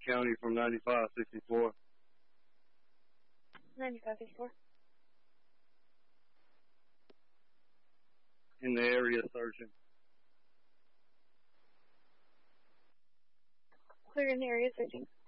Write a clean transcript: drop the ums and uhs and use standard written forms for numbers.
County from 9564. 9564. In the area searching. Clear in the area searching.